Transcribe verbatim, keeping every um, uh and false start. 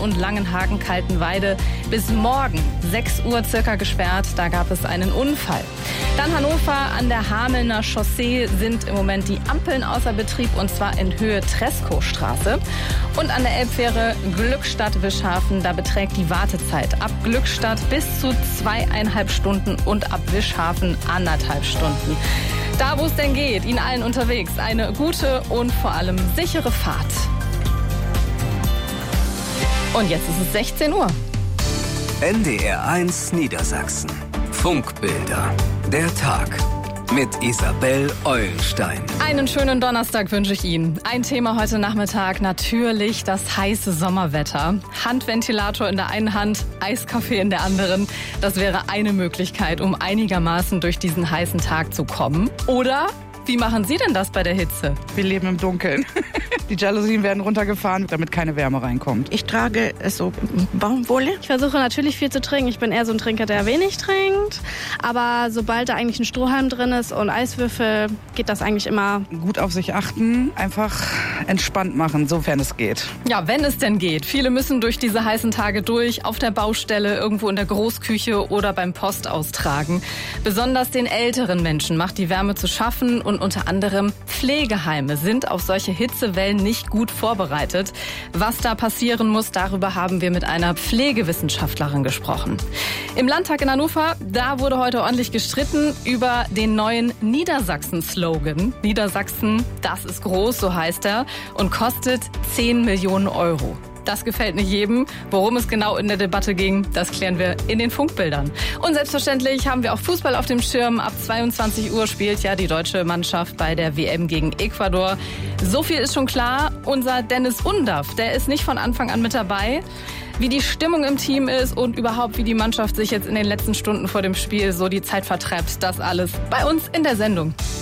und Langenhagen-Kaltenweide bis morgen sechs Uhr circa gesperrt. Da gab es einen Unfall. Dann Hannover, an der Hamelner Chaussee sind im Moment die Ampeln außer Betrieb und zwar in Höhe Treskowstraße. Und an der Elbfähre Glückstadt-Wischhafen, da beträgt die Wartezeit ab Glückstadt bis zu zweieinhalb Stunden und ab Wischhafen anderthalb Stunden. Da, wo es denn geht, Ihnen allen unterwegs eine gute und vor allem sichere Fahrt. Und jetzt ist es sechzehn Uhr. N D R eins Niedersachsen. Funkbilder. Der Tag. Mit Isabel Eulenstein. Einen schönen Donnerstag wünsche ich Ihnen. Ein Thema heute Nachmittag, natürlich das heiße Sommerwetter. Handventilator in der einen Hand, Eiskaffee in der anderen. Das wäre eine Möglichkeit, um einigermaßen durch diesen heißen Tag zu kommen. Oder wie machen Sie denn das bei der Hitze? Wir leben im Dunkeln. Die Jalousien werden runtergefahren, damit keine Wärme reinkommt. Ich trage so Baumwolle. Ich versuche natürlich viel zu trinken. Ich bin eher so ein Trinker, der wenig trinkt. Aber sobald da eigentlich ein Strohhalm drin ist und Eiswürfel, geht das eigentlich immer. Gut auf sich achten, einfach entspannt machen, sofern es geht. Ja, wenn es denn geht. Viele müssen durch diese heißen Tage durch, auf der Baustelle, irgendwo in der Großküche oder beim Post austragen. Besonders den älteren Menschen macht die Wärme zu schaffen und unter anderem Pflegeheime sind auf solche Hitzewellen nicht gut vorbereitet. Was da passieren muss, darüber haben wir mit einer Pflegewissenschaftlerin gesprochen. Im Landtag in Hannover, da wurde heute ordentlich gestritten über den neuen Niedersachsen-Slogan. Niedersachsen, das ist groß, so heißt er, und kostet zehn Millionen Euro. Das gefällt nicht jedem. Worum es genau in der Debatte ging, das klären wir in den Funkbildern. Und selbstverständlich haben wir auch Fußball auf dem Schirm. Ab zweiundzwanzig Uhr spielt ja die deutsche Mannschaft bei der W M gegen Ecuador. So viel ist schon klar. Unser Dennis Undaff, der ist nicht von Anfang an mit dabei. Wie die Stimmung im Team ist und überhaupt wie die Mannschaft sich jetzt in den letzten Stunden vor dem Spiel so die Zeit vertreibt, das alles bei uns in der Sendung.